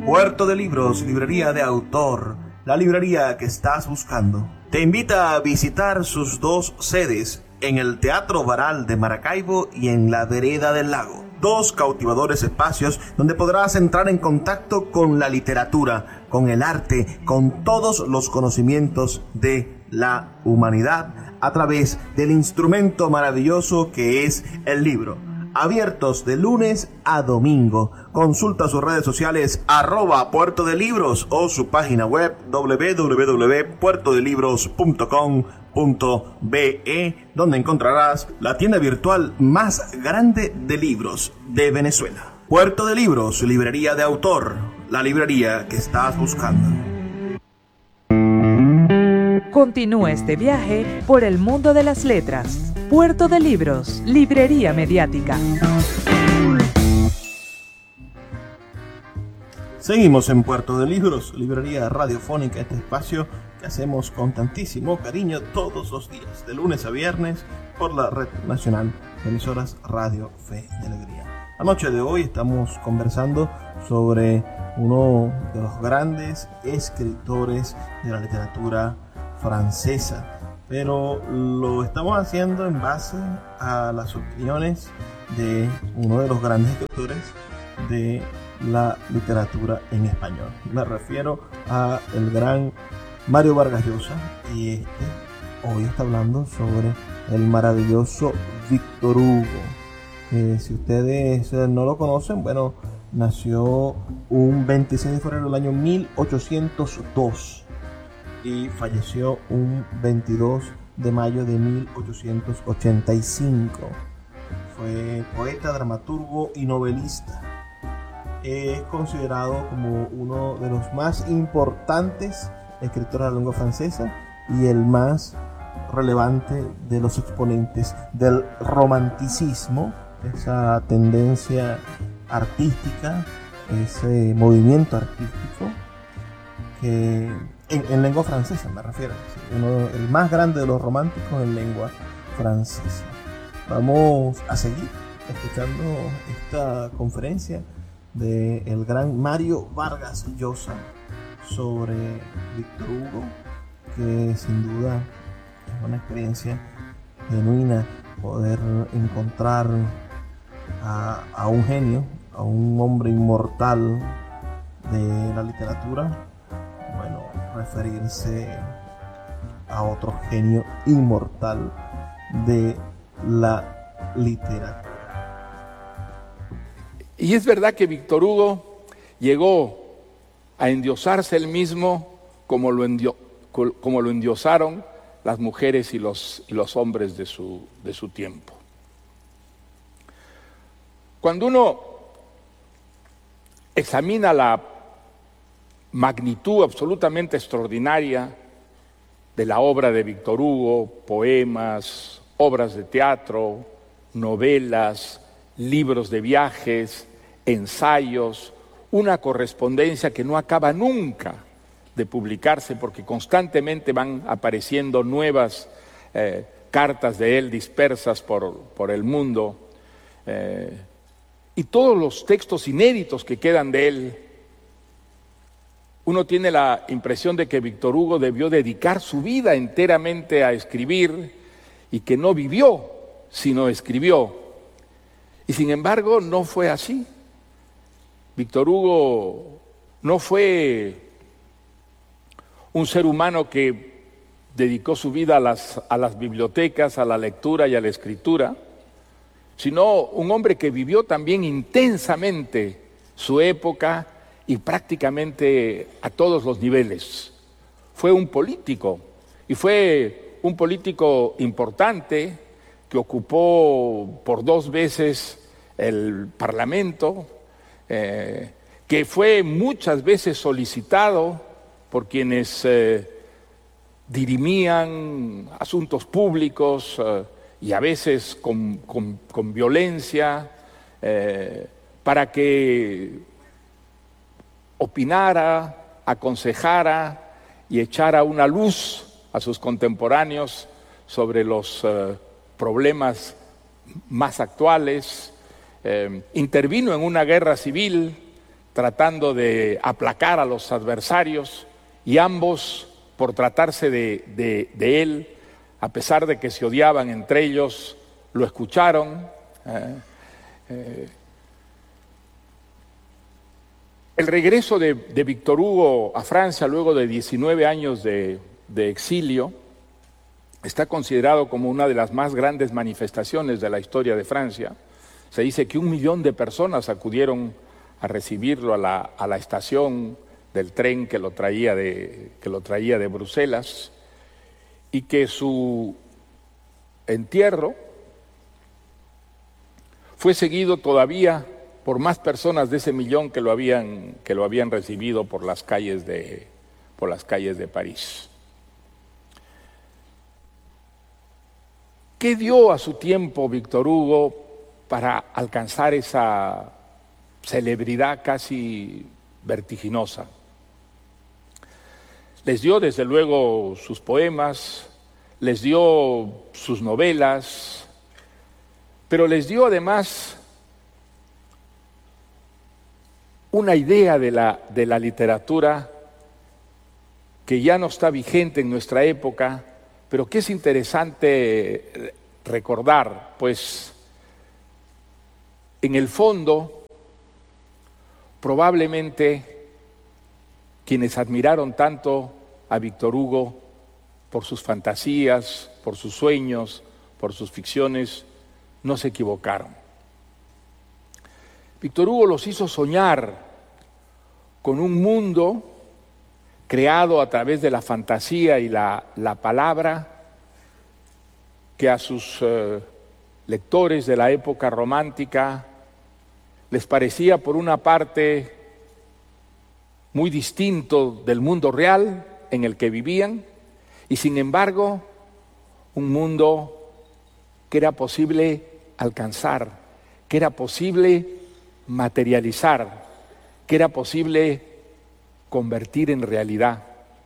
Puerto de Libros, librería de autor, la librería que estás buscando. Te invita a visitar sus dos sedes, en el Teatro Baral de Maracaibo y en la Vereda del Lago. Dos cautivadores espacios donde podrás entrar en contacto con la literatura, con el arte, con todos los conocimientos de la humanidad a través del instrumento maravilloso que es el libro. Abiertos de lunes a domingo. Consulta sus redes sociales @Puerto de Libros o su página web www.puertodelibros.com.be, donde encontrarás la tienda virtual más grande de libros de Venezuela. Puerto de Libros, librería de autor, la librería que estás buscando. Continúa este viaje por el mundo de las letras. Puerto de Libros, librería mediática. Seguimos en Puerto de Libros, librería radiofónica, este espacio que hacemos con tantísimo cariño todos los días, de lunes a viernes, por la Red Nacional de Emisoras Radio Fe y Alegría. La noche de hoy estamos conversando sobre uno de los grandes escritores de la literatura francesa, pero lo estamos haciendo en base a las opiniones de uno de los grandes escritores de la literatura en español. Me refiero a el gran Mario Vargas Llosa, y hoy está hablando sobre el maravilloso Víctor Hugo, que si ustedes no lo conocen, bueno, nació un 26 de febrero del año 1802 y falleció un 22 de mayo de 1885. Fue poeta, dramaturgo y novelista. Es considerado como uno de los más importantes escritores de la lengua francesa y el más relevante de los exponentes del romanticismo, esa tendencia artística, ese movimiento artístico que en lengua francesa me refiero, el más grande de los románticos en lengua francesa. Vamos a seguir escuchando esta conferencia del gran Mario Vargas Llosa sobre Víctor Hugo, que sin duda es una experiencia genuina poder encontrar a un genio, a un hombre inmortal de la literatura. Bueno, referirse a otro genio inmortal de la literatura. Y es verdad que Víctor Hugo llegó a endiosarse él mismo como lo endiosaron las mujeres y los hombres de su tiempo. Cuando uno examina la magnitud absolutamente extraordinaria de la obra de Víctor Hugo, poemas, obras de teatro, novelas, libros de viajes, ensayos, una correspondencia que no acaba nunca de publicarse porque constantemente van apareciendo nuevas cartas de él dispersas por el mundo, y todos los textos inéditos que quedan de él. Uno tiene la impresión de que Víctor Hugo debió dedicar su vida enteramente a escribir y que no vivió, sino escribió. Y sin embargo, no fue así. Víctor Hugo no fue un ser humano que dedicó su vida a las bibliotecas, a la lectura y a la escritura, sino un hombre que vivió también intensamente su época y prácticamente a todos los niveles. Fue un político, y fue un político importante que ocupó por 2 veces el Parlamento, que fue muchas veces solicitado por quienes dirimían asuntos públicos y a veces con violencia, para que opinara, aconsejara y echara una luz a sus contemporáneos sobre los problemas más actuales. Intervino en una guerra civil tratando de aplacar a los adversarios, y ambos, por tratarse de él, a pesar de que se odiaban entre ellos, lo escucharon. El regreso de Víctor Hugo a Francia luego de 19 años de exilio está considerado como una de las más grandes manifestaciones de la historia de Francia. Se dice que 1 millón de personas acudieron a recibirlo a la estación del tren que lo traía de Bruselas, y que su entierro fue seguido todavía por más personas de ese millón que lo habían recibido por las calles de París. ¿Qué dio a su tiempo Víctor Hugo para alcanzar esa celebridad casi vertiginosa? Les dio desde luego sus poemas, les dio sus novelas, pero les dio además una idea de la literatura que ya no está vigente en nuestra época, pero que es interesante recordar, pues en el fondo probablemente quienes admiraron tanto a Víctor Hugo por sus fantasías, por sus sueños, por sus ficciones, no se equivocaron. Víctor Hugo los hizo soñar con un mundo creado a través de la fantasía y la palabra, que a sus lectores de la época romántica les parecía, por una parte, muy distinto del mundo real en el que vivían, y sin embargo, un mundo que era posible alcanzar, que era posible materializar, que era posible convertir en realidad.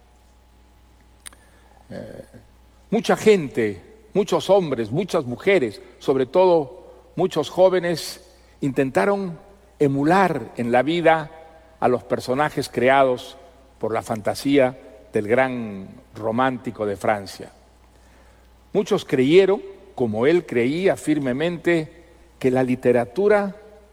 Mucha gente, muchos hombres, muchas mujeres, sobre todo muchos jóvenes, intentaron emular en la vida a los personajes creados por la fantasía del gran romántico de Francia. Muchos creyeron, como él creía firmemente, que la literatura,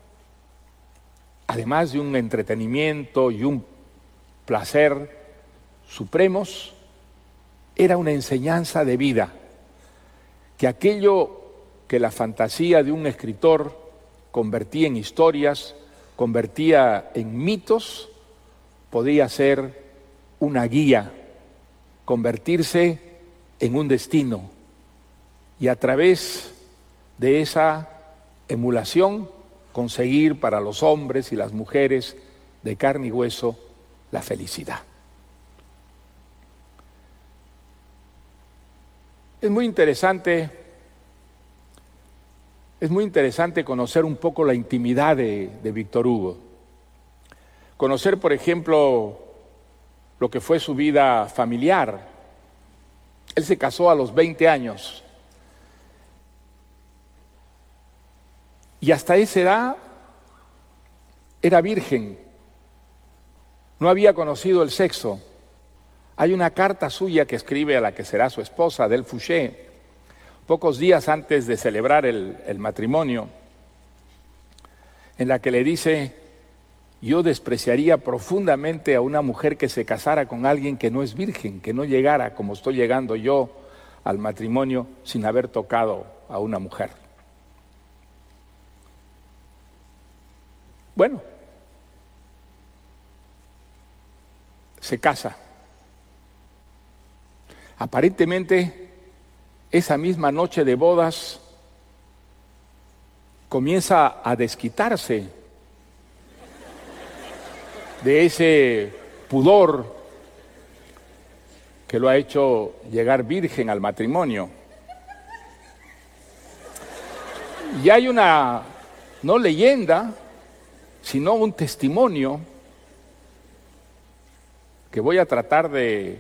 además de un entretenimiento y un placer supremos, era una enseñanza de vida, que aquello que la fantasía de un escritor convertía en historias, convertía en mitos, podía ser una guía, convertirse en un destino, y a través de esa emulación conseguir para los hombres y las mujeres de carne y hueso la felicidad. Es muy interesante conocer un poco la intimidad de Víctor Hugo. Conocer, por ejemplo, lo que fue su vida familiar. Él se casó a los 20 años. Y hasta esa edad era virgen. No había conocido el sexo. Hay una carta suya que escribe a la que será su esposa, Adèle Fouché, pocos días antes de celebrar el matrimonio, en la que le dice: yo despreciaría profundamente a una mujer que se casara con alguien que no es virgen, que no llegara como estoy llegando yo al matrimonio sin haber tocado a una mujer. Bueno, se casa. Aparentemente, esa misma noche de bodas comienza a desquitarse de ese pudor que lo ha hecho llegar virgen al matrimonio. Y hay una, no leyenda, sino un testimonio que voy a tratar de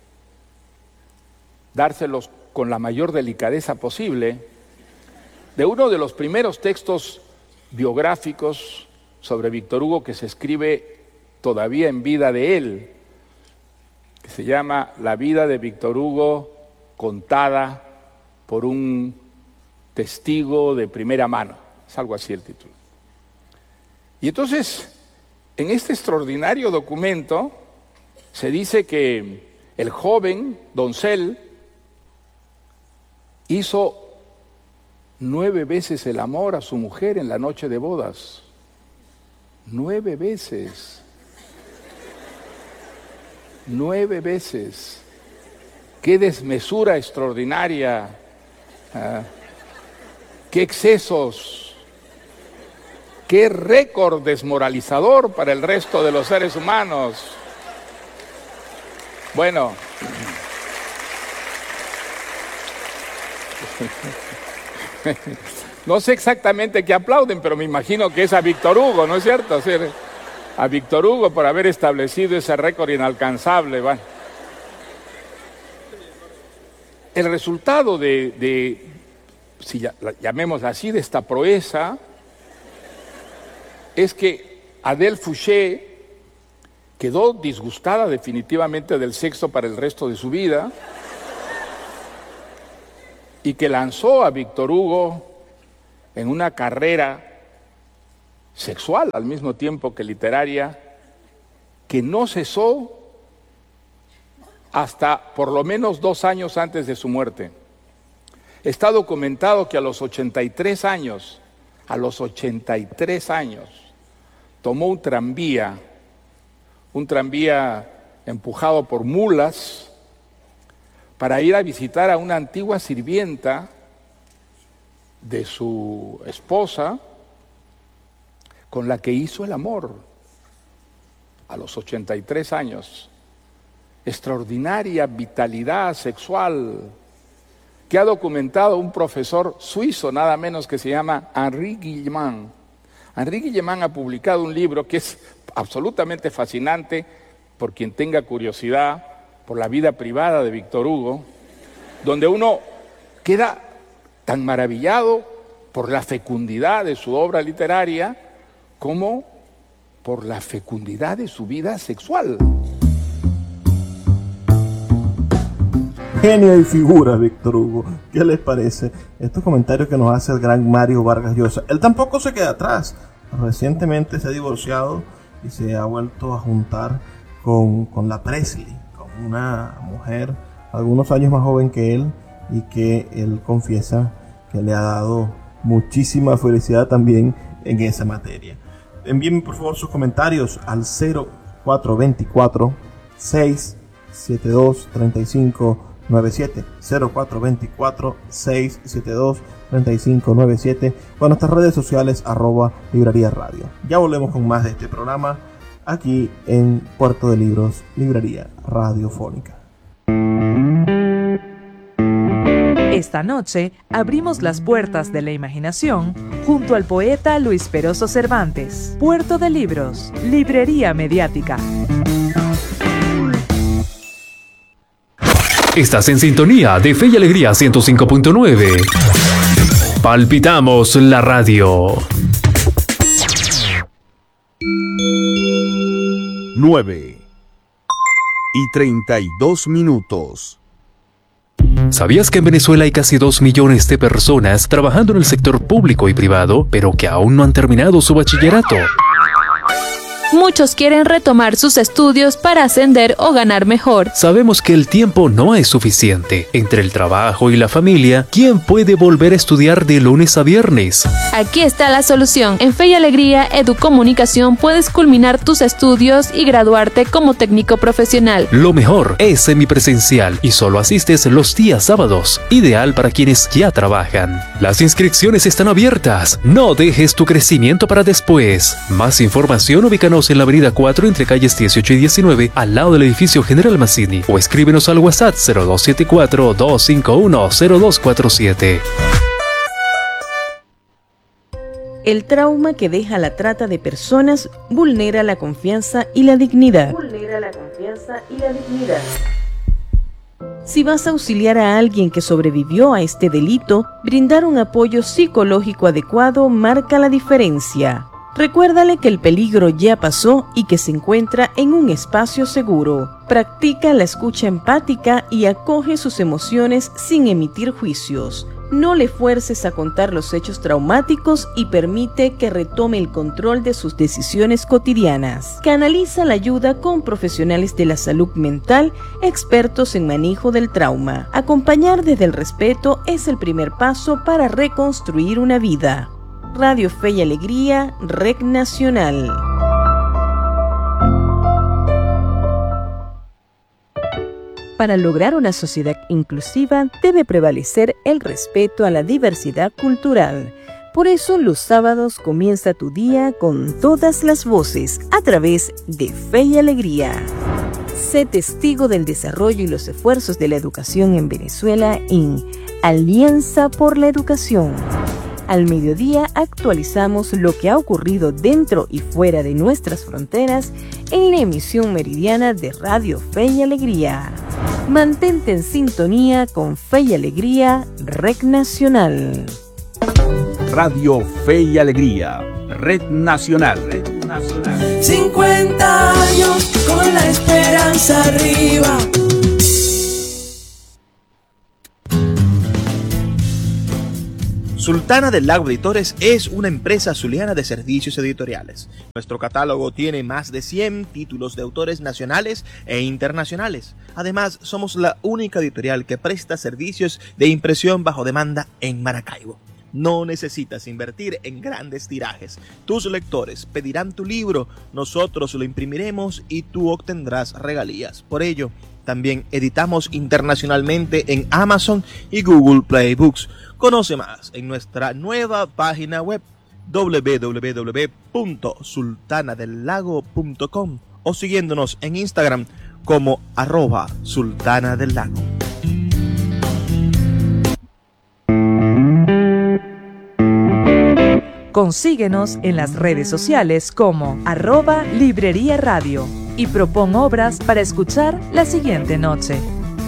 dárselos con la mayor delicadeza posible, de uno de los primeros textos biográficos sobre Víctor Hugo que se escribe todavía en vida de él, que se llama La vida de Víctor Hugo contada por un testigo de primera mano. Es algo así el título. Y entonces, en este extraordinario documento se dice que el joven doncel hizo 9 veces el amor a su mujer en la noche de bodas. 9 veces. 9 veces. Qué desmesura extraordinaria. Qué excesos. Qué récord desmoralizador para el resto de los seres humanos. Bueno. No sé exactamente qué aplauden, pero me imagino que es a Víctor Hugo, ¿no es cierto? Sí, a Víctor Hugo por haber establecido ese récord inalcanzable. Bueno. El resultado si llamemos así, de esta proeza, es que Adele Fouché quedó disgustada definitivamente del sexo para el resto de su vida y que lanzó a Víctor Hugo en una carrera sexual al mismo tiempo que literaria que no cesó hasta por lo menos 2 años antes de su muerte. Está documentado que a los 83 años, tomó un tranvía empujado por mulas para ir a visitar a una antigua sirvienta de su esposa con la que hizo el amor a los 83 años. Extraordinaria vitalidad sexual que ha documentado un profesor suizo, nada menos, que se llama Henri Guillemant. Henri Guillemant ha publicado un libro que es absolutamente fascinante por quien tenga curiosidad por la vida privada de Víctor Hugo, donde uno queda tan maravillado por la fecundidad de su obra literaria como por la fecundidad de su vida sexual. Genio y figura, Víctor Hugo. ¿Qué les parece estos comentarios que nos hace el gran Mario Vargas Llosa? Él tampoco se queda atrás. Recientemente se ha divorciado y se ha vuelto a juntar con la Presley, con una mujer algunos años más joven que él, y que él confiesa que le ha dado muchísima felicidad también en esa materia. Envíenme por favor sus comentarios al 0424 672 3597, 0424 672 3597, con nuestras redes sociales @Librería Radio. Ya volvemos con más de este programa aquí en Puerto de Libros, Librería Radiofónica. Esta noche abrimos las puertas de la imaginación junto al poeta Luis Peroso Cervantes. Puerto de Libros, Librería Mediática. Estás en sintonía de Fe y Alegría 105.9. Palpitamos la radio. 9:32. ¿Sabías que en Venezuela hay casi 2 millones de personas trabajando en el sector público y privado, pero que aún no han terminado su bachillerato? Muchos quieren retomar sus estudios para ascender o ganar mejor. Sabemos que el tiempo no es suficiente. Entre el trabajo y la familia, ¿quién puede volver a estudiar de lunes a viernes? Aquí está la solución. En Fe y Alegría Educomunicación puedes culminar tus estudios y graduarte como técnico profesional. Lo mejor es semipresencial y solo asistes los días sábados, ideal para quienes ya trabajan. Las inscripciones están abiertas. No dejes tu crecimiento para después. Más información, ubícanos en la avenida 4 entre calles 18 y 19, al lado del edificio General Mazzini, o escríbenos al WhatsApp 0274-251-0247. El trauma que deja la trata de personas vulnera la confianza y la dignidad. Si vas a auxiliar a alguien que sobrevivió a este delito, brindar un apoyo psicológico adecuado marca la diferencia. Recuérdale que el peligro ya pasó y que se encuentra en un espacio seguro. Practica la escucha empática y acoge sus emociones sin emitir juicios. No le fuerces a contar los hechos traumáticos y permite que retome el control de sus decisiones cotidianas. Canaliza la ayuda con profesionales de la salud mental, expertos en manejo del trauma. Acompañar desde el respeto es el primer paso para reconstruir una vida. Radio Fe y Alegría, Red Nacional. Para lograr una sociedad inclusiva debe prevalecer el respeto a la diversidad cultural. Por eso los sábados comienza tu día con todas las voces a través de Fe y Alegría. Sé testigo del desarrollo y los esfuerzos de la educación en Venezuela en Alianza por la Educación. Al mediodía actualizamos lo que ha ocurrido dentro y fuera de nuestras fronteras en la emisión meridiana de Radio Fe y Alegría. Mantente en sintonía con Fe y Alegría, Red Nacional. Radio Fe y Alegría, Red Nacional. 50 años con la esperanza arriba. Sultana del Lago Editores es una empresa zuliana de servicios editoriales. Nuestro catálogo tiene más de 100 títulos de autores nacionales e internacionales. Además, somos la única editorial que presta servicios de impresión bajo demanda en Maracaibo. No necesitas invertir en grandes tirajes. Tus lectores pedirán tu libro, nosotros lo imprimiremos y tú obtendrás regalías. Por ello, también editamos internacionalmente en Amazon y Google Play Books. Conoce más en nuestra nueva página web www.sultanadelago.com o siguiéndonos en Instagram como @sultanadelago. Consíguenos en las redes sociales como @Librería Radio y propon obras para escuchar la siguiente noche.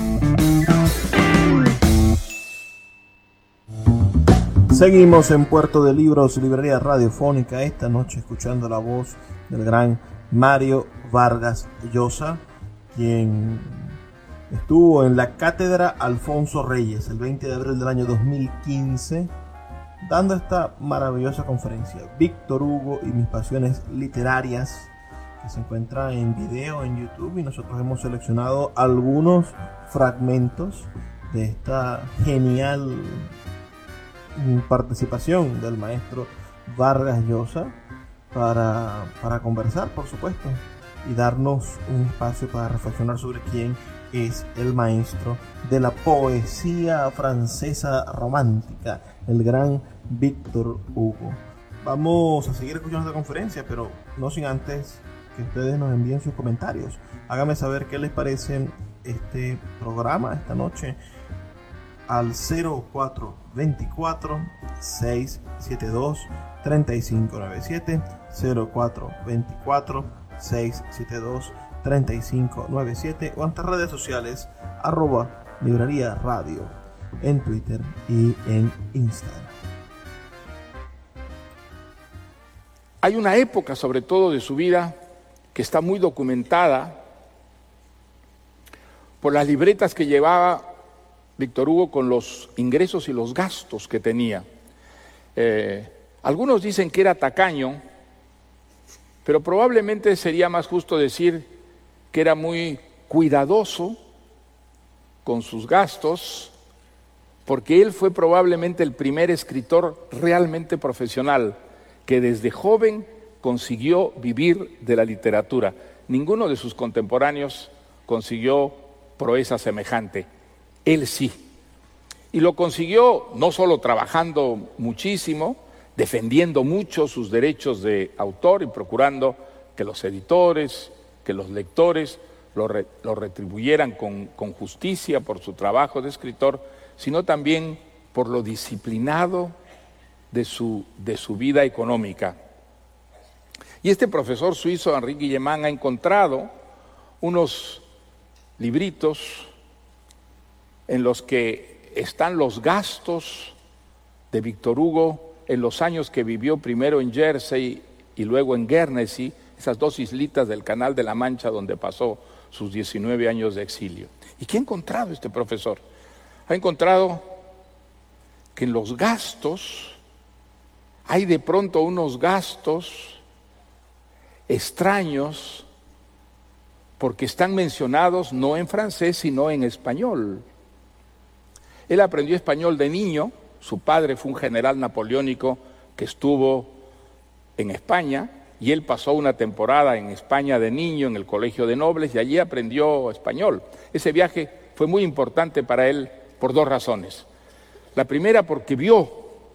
Seguimos en Puerto de Libros, librería radiofónica, esta noche escuchando la voz del gran Mario Vargas Llosa, quien estuvo en la Cátedra Alfonso Reyes el 20 de abril del año 2015, dando esta maravillosa conferencia, Víctor Hugo y mis pasiones literarias, que se encuentra en video en YouTube, y nosotros hemos seleccionado algunos fragmentos de esta genial participación del maestro Vargas Llosa para conversar, por supuesto, y darnos un espacio para reflexionar sobre quién es el maestro de la poesía francesa romántica, el gran Víctor Hugo. Vamos a seguir escuchando esta conferencia, pero no sin antes que ustedes nos envíen sus comentarios. Háganme saber qué les parece este programa esta noche al 0424 672 3597, 0424 672 3597 o ante redes sociales @librería radio en Twitter y en Instagram. Hay una época, sobre todo de su vida, que está muy documentada por las libretas que llevaba Víctor Hugo con los ingresos y los gastos que tenía. Algunos dicen que era tacaño, pero probablemente sería más justo decir que era muy cuidadoso con sus gastos, porque él fue probablemente el primer escritor realmente profesional que desde joven consiguió vivir de la literatura. Ninguno de sus contemporáneos consiguió proeza semejante. Él sí. Y lo consiguió no solo trabajando muchísimo, defendiendo mucho sus derechos de autor y procurando que los editores, que los lectores lo retribuyeran con justicia por su trabajo de escritor, sino también por lo disciplinado de su vida económica. Y este profesor suizo, Henri Guillemán, ha encontrado unos libritos en los que están los gastos de Víctor Hugo en los años que vivió primero en Jersey y luego en Guernesey, esas dos islitas del Canal de la Mancha donde pasó sus 19 años de exilio. ¿Y qué ha encontrado este profesor? Ha encontrado que en los gastos hay de pronto unos gastos extraños porque están mencionados no en francés sino en español. Él aprendió español de niño, su padre fue un general napoleónico que estuvo en España y él pasó una temporada en España de niño en el Colegio de Nobles y allí aprendió español. Ese viaje fue muy importante para él por dos razones. La primera porque vio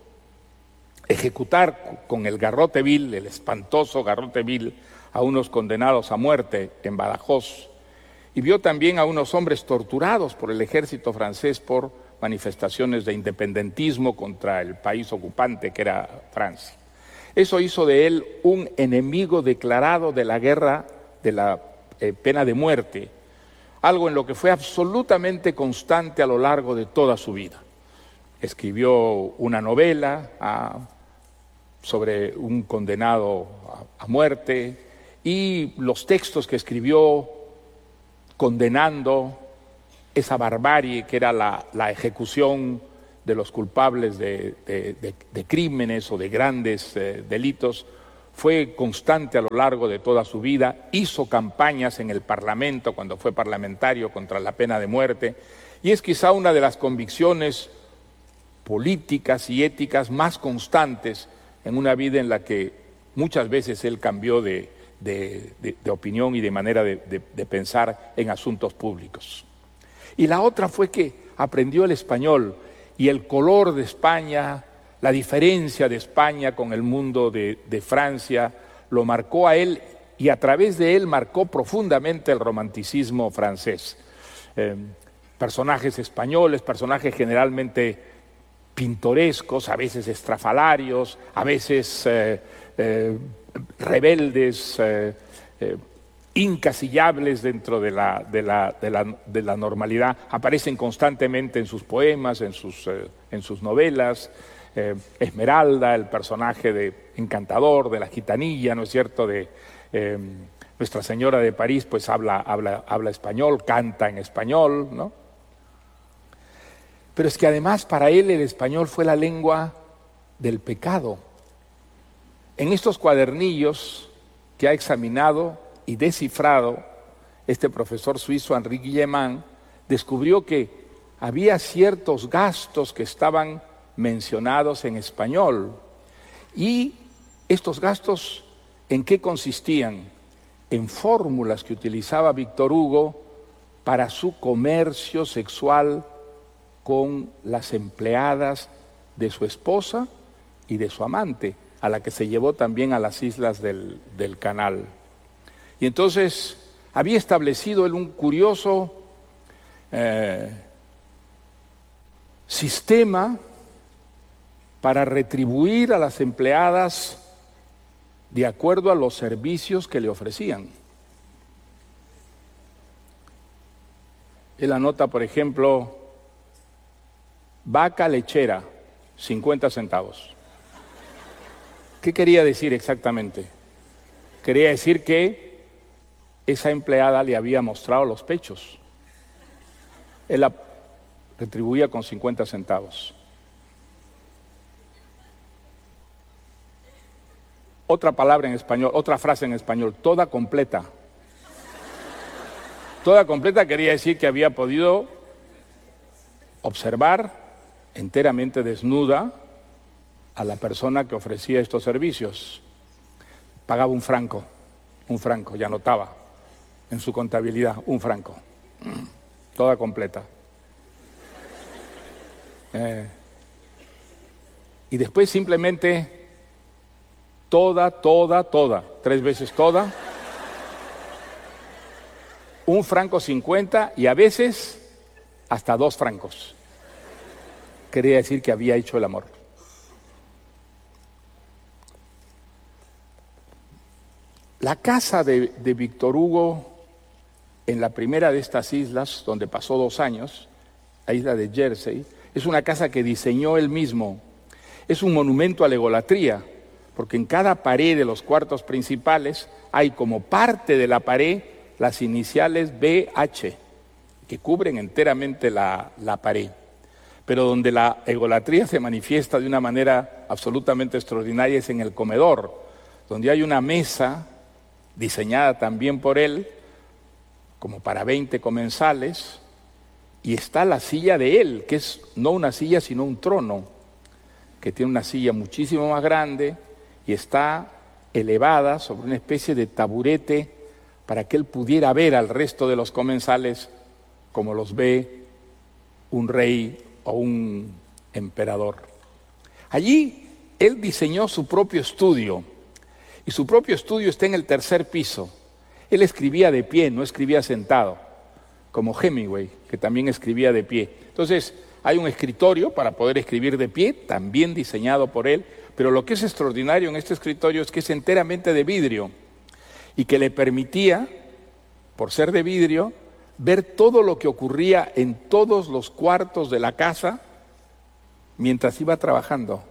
ejecutar con el garrote vil, el espantoso garrote vil, a unos condenados a muerte en Badajoz, y vio también a unos hombres torturados por el ejército francés por manifestaciones de independentismo contra el país ocupante que era Francia. Eso hizo de él un enemigo declarado de la guerra de la pena de muerte, algo en lo que fue absolutamente constante a lo largo de toda su vida. Escribió una novela sobre un condenado a muerte y los textos que escribió condenando esa barbarie que era la ejecución de los culpables de crímenes o de grandes delitos, fue constante a lo largo de toda su vida, hizo campañas en el Parlamento cuando fue parlamentario contra la pena de muerte, y es quizá una de las convicciones políticas y éticas más constantes en una vida en la que muchas veces él cambió de opinión y de manera de pensar en asuntos públicos. Y la otra fue que aprendió el español y el color de España, la diferencia de España con el mundo de Francia, lo marcó a él y a través de él marcó profundamente el romanticismo francés. Personajes españoles, personajes generalmente pintorescos, a veces estrafalarios, a veces rebeldes, incasillables dentro de la normalidad, aparecen constantemente en sus poemas, en sus novelas. Esmeralda, el personaje encantador de la gitanilla, ¿no es cierto?, de Nuestra Señora de París, pues habla español, canta en español, ¿no? Pero es que además para él el español fue la lengua del pecado. En estos cuadernillos que ha examinado y descifrado este profesor suizo Henri Guillemant, descubrió que había ciertos gastos que estaban mencionados en español. ¿Y estos gastos en qué consistían? En fórmulas que utilizaba Víctor Hugo para su comercio sexual con las empleadas de su esposa y de su amante, a la que se llevó también a las islas del Canal. Y entonces había establecido él un curioso sistema para retribuir a las empleadas de acuerdo a los servicios que le ofrecían. Él anota, por ejemplo, vaca lechera, 50 centavos. ¿Qué quería decir exactamente? Quería decir que esa empleada le había mostrado los pechos. Él la retribuía con 50 centavos. Otra palabra en español, otra frase en español, toda completa. Toda completa quería decir que había podido observar enteramente desnuda a la persona que ofrecía estos servicios. Pagaba un franco, ya anotaba en su contabilidad, un franco, toda completa. Y después simplemente toda, 3 veces toda, 1,50 francos y a veces hasta 2 francos. Quería decir que había hecho el amor. La casa de Víctor Hugo en la primera de estas islas, donde pasó 2 años, la isla de Jersey, es una casa que diseñó él mismo. Es un monumento a la egolatría, porque en cada pared de los cuartos principales hay como parte de la pared las iniciales BH, que cubren enteramente la pared. Pero donde la egolatría se manifiesta de una manera absolutamente extraordinaria es en el comedor, donde hay una mesa diseñada también por él, como para 20 comensales, y está la silla de él, que es no una silla sino un trono, que tiene una silla muchísimo más grande y está elevada sobre una especie de taburete para que él pudiera ver al resto de los comensales como los ve un rey o un emperador. Allí él diseñó su propio estudio, y su propio estudio está en el tercer piso. Él escribía de pie, no escribía sentado, como Hemingway, que también escribía de pie. Entonces, hay un escritorio para poder escribir de pie, también diseñado por él, pero lo que es extraordinario en este escritorio es que es enteramente de vidrio y que le permitía, por ser de vidrio, ver todo lo que ocurría en todos los cuartos de la casa mientras iba trabajando.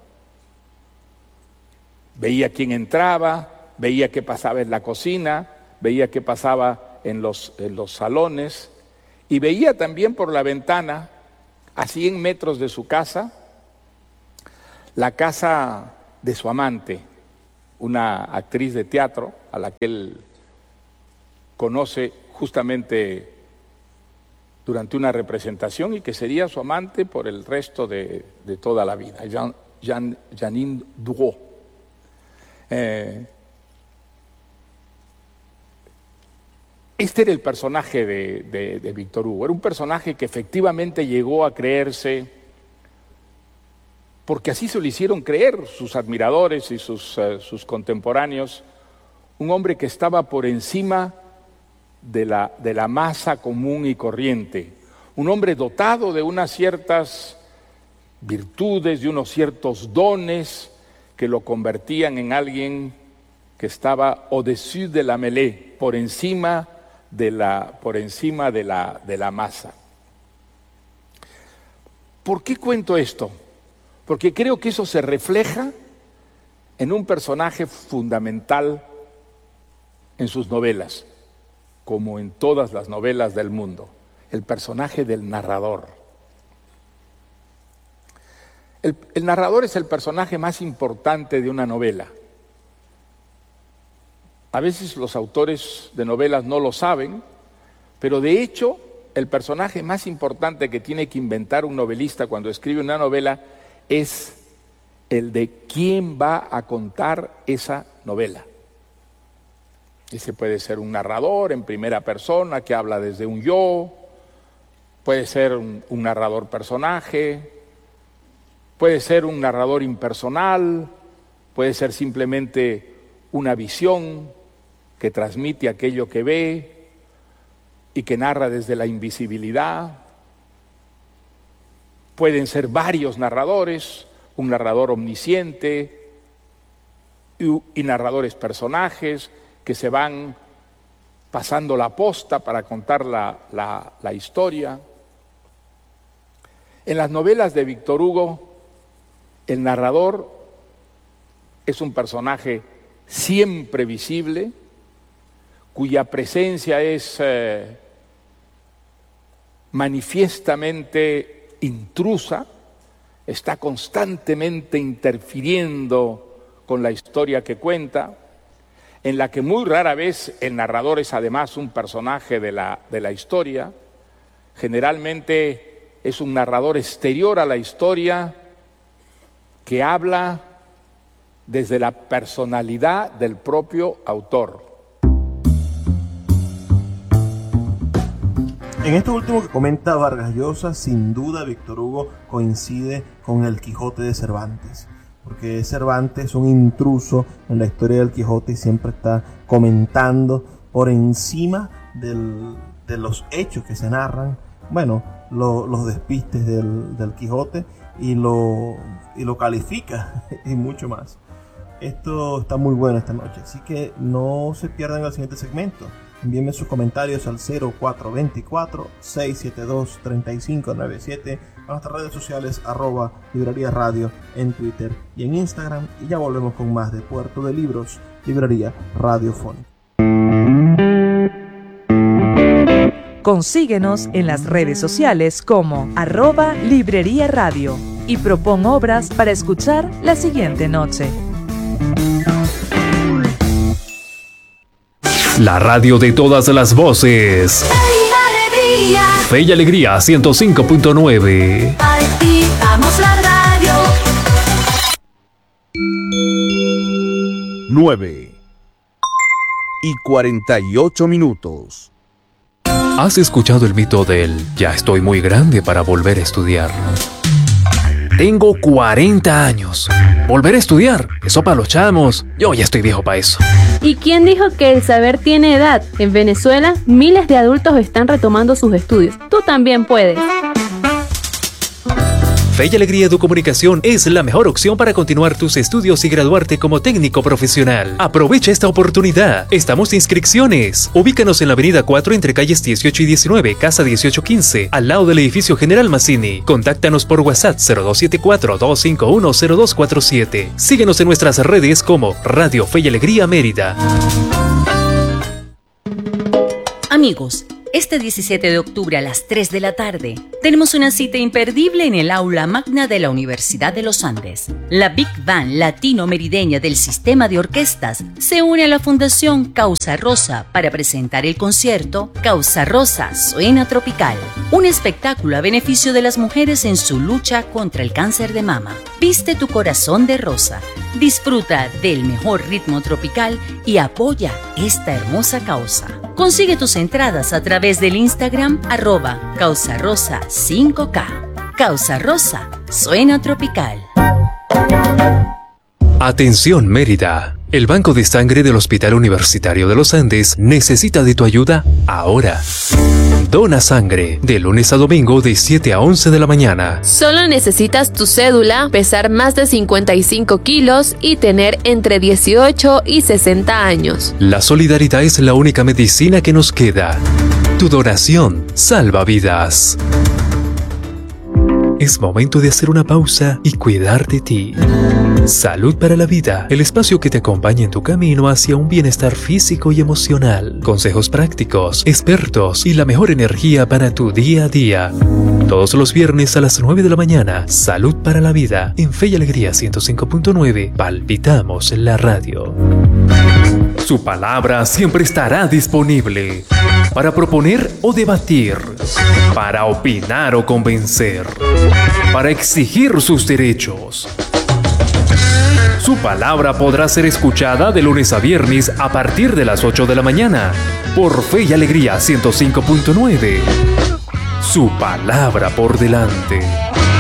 Veía quién entraba, veía qué pasaba en la cocina, veía qué pasaba en los salones, y veía también por la ventana, a 100 metros de su casa, la casa de su amante, una actriz de teatro a la que él conoce justamente durante una representación y que sería su amante por el resto de toda la vida, Janine Drouot. Este era el personaje de Víctor Hugo. Era un personaje que efectivamente llegó a creerse, porque así se lo hicieron creer sus admiradores y sus contemporáneos, un hombre que estaba por encima de la masa común y corriente, un hombre dotado de unas ciertas virtudes, de unos ciertos dones que lo convertían en alguien que estaba au-dessus de la mêlée, por encima de la masa. ¿Por qué cuento esto? Porque creo que eso se refleja en un personaje fundamental en sus novelas, como en todas las novelas del mundo, el personaje del narrador. El narrador es el personaje más importante de una novela. A veces los autores de novelas no lo saben, pero de hecho el personaje más importante que tiene que inventar un novelista cuando escribe una novela es el de quién va a contar esa novela. Ese puede ser un narrador en primera persona que habla desde un yo, puede ser un narrador personaje, puede ser un narrador impersonal, puede ser simplemente una visión que transmite aquello que ve y que narra desde la invisibilidad. Pueden ser varios narradores, un narrador omnisciente y narradores personajes que se van pasando la posta para contar la historia. En las novelas de Víctor Hugo, el narrador es un personaje siempre visible, cuya presencia es manifiestamente intrusa, está constantemente interfiriendo con la historia que cuenta, en la que muy rara vez el narrador es además un personaje de la historia. Generalmente es un narrador exterior a la historia que habla desde la personalidad del propio autor. En esto último que comenta Vargas Llosa, sin duda Víctor Hugo coincide con el Quijote de Cervantes, porque Cervantes es un intruso en la historia del Quijote y siempre está comentando por encima de los hechos que se narran, bueno, los despistes del Quijote y lo califica y mucho más. Esto está muy bueno esta noche, así que no se pierdan el siguiente segmento. Envíenme sus comentarios al 0424-672-3597 a nuestras redes sociales @Librería Radio en Twitter y en Instagram. Y ya volvemos con más de Puerto de Libros, Librería Radiofónica. Consíguenos en las redes sociales como @Librería Radio y propon obras para escuchar la siguiente noche. La radio de todas las voces. Fe y Alegría 105.9. Activamos la radio. 9:48. ¿Has escuchado el mito del "ya estoy muy grande para volver a estudiar"? Tengo 40 años. ¿Volver a estudiar? Eso para los chamos. Yo ya estoy viejo para eso. ¿Y quién dijo que el saber tiene edad? En Venezuela, miles de adultos están retomando sus estudios. Tú también puedes. Fe y Alegría Educomunicación es la mejor opción para continuar tus estudios y graduarte como técnico profesional. Aprovecha esta oportunidad. Estamos de inscripciones. Ubícanos en la avenida 4 entre calles 18 y 19, casa 1815, al lado del edificio General Mazzini. Contáctanos por WhatsApp 0274-251-0247. Síguenos en nuestras redes como Radio Fe y Alegría Mérida. Amigos, este 17 de octubre a las 3 de la tarde tenemos una cita imperdible en el aula magna de la Universidad de los Andes. La Big Band Latino-Merideña del Sistema de Orquestas se une a la Fundación Causa Rosa para presentar el concierto Causa Rosa Suena Tropical, un espectáculo a beneficio de las mujeres en su lucha contra el cáncer de mama. Viste tu corazón de rosa, disfruta del mejor ritmo tropical y apoya esta hermosa causa. Consigue tus entradas a través del Instagram @CausaRosa5K. Causa Rosa Suena Tropical. Atención Mérida. El Banco de Sangre del Hospital Universitario de los Andes necesita de tu ayuda ahora. Dona sangre de lunes a domingo de 7 a 11 de la mañana. Solo necesitas tu cédula, pesar más de 55 kilos y tener entre 18 y 60 años. La solidaridad es la única medicina que nos queda. Tu donación salva vidas. Es momento de hacer una pausa y cuidar de ti. Salud para la Vida, el espacio que te acompaña en tu camino hacia un bienestar físico y emocional. Consejos prácticos, expertos y la mejor energía para tu día a día. Todos los viernes a las 9 de la mañana, Salud para la Vida, en Fe y Alegría 105.9, palpitamos la radio. Su palabra siempre estará disponible para proponer o debatir, para opinar o convencer, para exigir sus derechos. Su palabra podrá ser escuchada de lunes a viernes a partir de las 8 de la mañana por Fe y Alegría 105.9. Su palabra por delante.